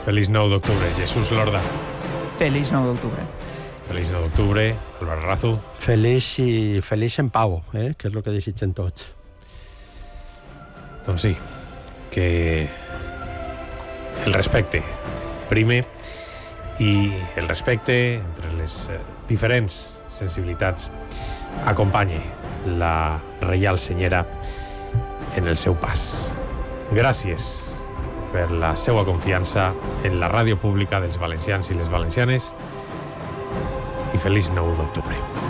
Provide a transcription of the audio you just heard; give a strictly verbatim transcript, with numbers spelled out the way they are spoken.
Feliç nou d'octubre. Jesús Lorda. Feliç nou d'octubre. Feliç nou d'octubre. Álvaro Razo. Feliç i feliç en pau, eh? Que és el que desitgen tots. Doncs sí, que el respecte prime i el respecte entre les diferents sensibilitats acompanye la Reial Senyera en el seu pas. Gràcies per la seva confiança en la ràdio pública dels valencians i les valencianes i feliç nou d'octubre.